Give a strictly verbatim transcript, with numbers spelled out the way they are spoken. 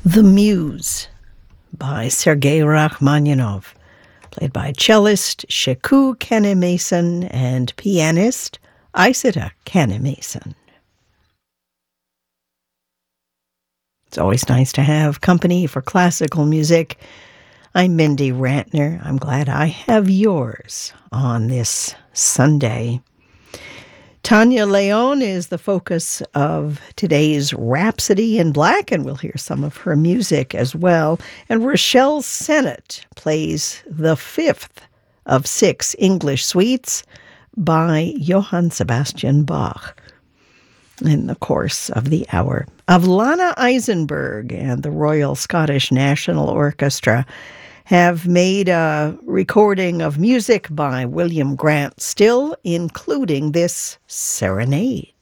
The Muse by Sergei Rachmaninoff, played by cellist Sheku Kanneh-Mason and pianist Isata Kanneh-Mason. It's always nice to have company for classical music. I'm Mindy Rantner. I'm glad I have yours on this Sunday. Tanya Leon is the focus of today's Rhapsody in Black, and we'll hear some of her music as well. And Rochelle Sennett plays the fifth of six English suites by Johann Sebastian Bach in the course of the hour. Avlana Eisenberg and the Royal Scottish National Orchestra have made a recording of music by William Grant Still, including this serenade.